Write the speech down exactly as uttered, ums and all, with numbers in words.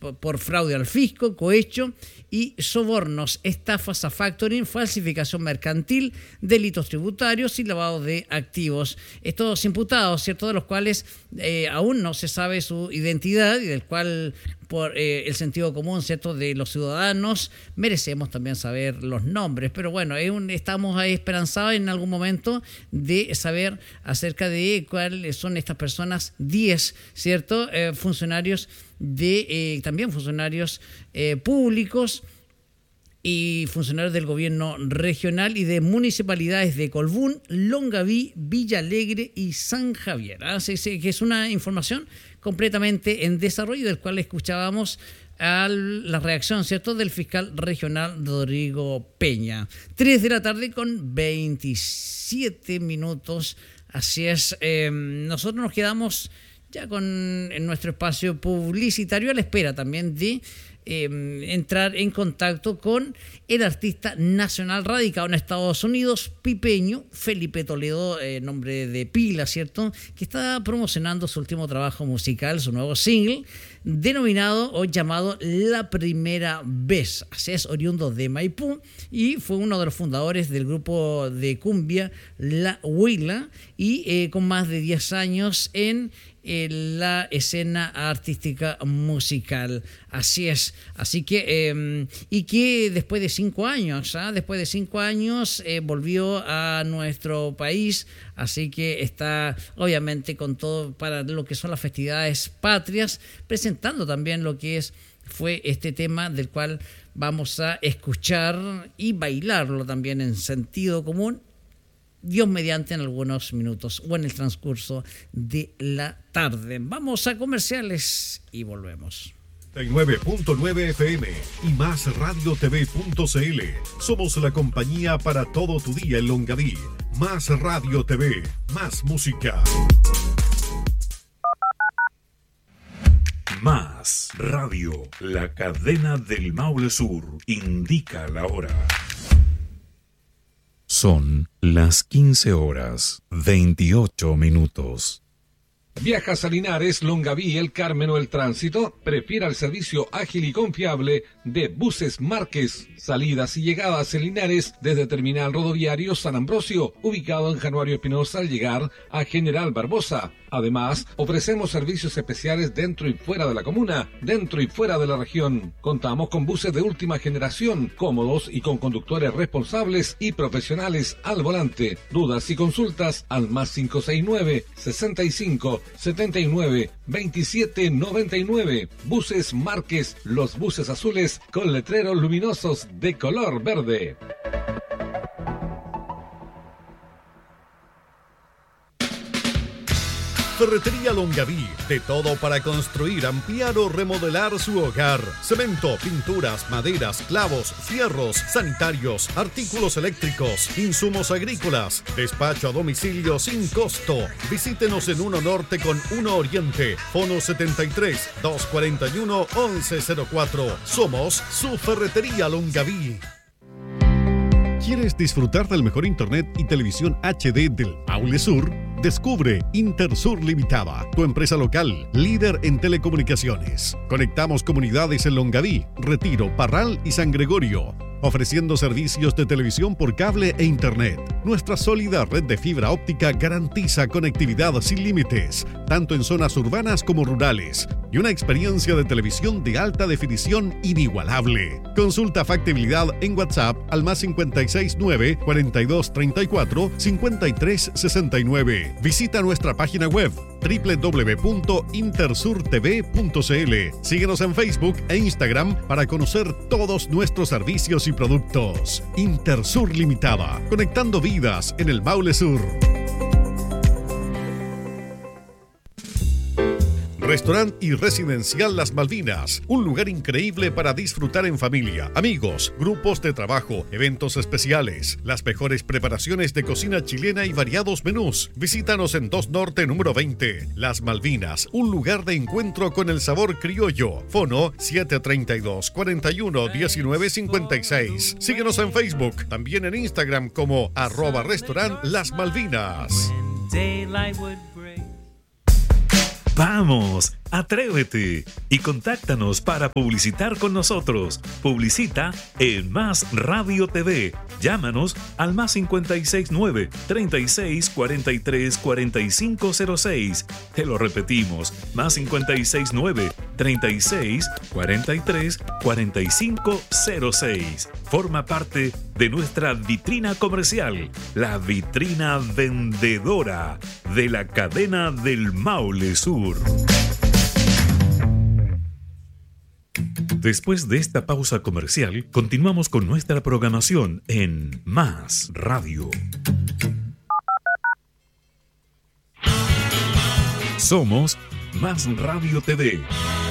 por fraude al fisco, cohecho y sobornos, estafas a factoring, falsificación mercantil, delitos tributarios y lavado de activos. Estos imputados, ¿cierto?, de los cuales eh, aún no se sabe su identidad y del cual por eh, el sentido común, ¿cierto?, de los ciudadanos merecemos también saber los nombres. Pero bueno, es un, estamos ahí esperanzados en algún momento de saber acerca de cuáles son estas personas, diez, ¿cierto?, eh, funcionarios de eh, también funcionarios eh, públicos y funcionarios del gobierno regional y de municipalidades de Colbún, Longaví, Villa Alegre y San Javier. Así que es una información completamente en desarrollo, del cual escuchábamos a la reacción, ¿cierto?, del fiscal regional Rodrigo Peña. tres de la tarde con veintisiete minutos. Así es, eh, nosotros nos quedamos ya con en nuestro espacio publicitario a la espera también de eh, entrar en contacto con el artista nacional radicado en Estados Unidos, pipeño, Felipe Toledo, eh, nombre de pila, ¿cierto?, que está promocionando su último trabajo musical, su nuevo single, denominado o llamado La Primera Vez. Así es, oriundo de Maipú y fue uno de los fundadores del grupo de cumbia La Huila y eh, con más de diez años en en la escena artística musical. Así es. Así que, eh, y que después de cinco años, ¿eh? después de cinco años eh, volvió a nuestro país. Así que está, obviamente, con todo para lo que son las festividades patrias, presentando también lo que es fue este tema del cual vamos a escuchar y bailarlo también en sentido común, Dios mediante, en algunos minutos o en el transcurso de la tarde. Vamos a comerciales y volvemos. nueve punto nueve F M y más radio t v punto c l. Somos la compañía para todo tu día en Longaví. Más Radio T V, más música. Más Radio, la cadena del Maule Sur, indica la hora. Son las quince horas, veintiocho minutos. ¿Viajas a Linares, Longaví, El Carmen o El Tránsito? Prefiera el servicio ágil y confiable de Buses Márquez. Salidas y llegadas en Linares desde Terminal Rodoviario San Ambrosio, ubicado en Januario Espinosa al llegar a General Barbosa. Además, ofrecemos servicios especiales dentro y fuera de la comuna, dentro y fuera de la región. Contamos con buses de última generación, cómodos y con conductores responsables y profesionales al volante. Dudas y consultas al más cinco seis nueve, sesenta y cinco, setenta y nueve, veintisiete noventa y nueve. Buses Márquez, los buses azules con letreros luminosos de color verde. Ferretería Longaví, de todo para construir, ampliar o remodelar su hogar. Cemento, pinturas, maderas, clavos, fierros, sanitarios, artículos eléctricos, insumos agrícolas. Despacho a domicilio sin costo. Visítenos en uno Norte con uno Oriente. Fono setenta y tres, doscientos cuarenta y uno, once cero cuatro. Somos su Ferretería Longaví. ¿Quieres disfrutar del mejor internet y televisión H D del Maule Sur? Descubre Intersur Limitada, tu empresa local, líder en telecomunicaciones. Conectamos comunidades en Longaví, Retiro, Parral y San Gregorio, ofreciendo servicios de televisión por cable e internet. Nuestra sólida red de fibra óptica garantiza conectividad sin límites, tanto en zonas urbanas como rurales, y una experiencia de televisión de alta definición inigualable. Consulta factibilidad en WhatsApp al más cincuenta y seis nueve, cuarenta y dos treinta y cuatro, cincuenta y tres sesenta y nueve. Visita nuestra página web doble u doble u doble u punto intersur t v punto c l. Síguenos en Facebook e Instagram para conocer todos nuestros servicios y productos. Intersur Limitada, conectando vidas en el Maule Sur. Restaurante y Residencial Las Malvinas, un lugar increíble para disfrutar en familia, amigos, grupos de trabajo, eventos especiales, las mejores preparaciones de cocina chilena y variados menús. Visítanos en dos Norte número veinte. Las Malvinas, un lugar de encuentro con el sabor criollo. Fono siete treinta y dos, cuarenta y uno, diecinueve cincuenta y seis. Síguenos en Facebook, también en Instagram como arroba restaurant Las Malvinas. ¡Vamos! Atrévete y contáctanos para publicitar con nosotros. Publicita en Más Radio T V. Llámanos al más cincuenta y seis nueve, treinta y seis, cuarenta y tres, cuarenta y cinco cero seis. Te lo repetimos, más cincuenta y seis nueve, treinta y seis, cuarenta y tres, cuarenta y cinco cero seis. Forma parte de nuestra vitrina comercial, la vitrina vendedora de la cadena del Maule Sur. Después de esta pausa comercial, continuamos con nuestra programación en Más Radio. Somos Más Radio T V.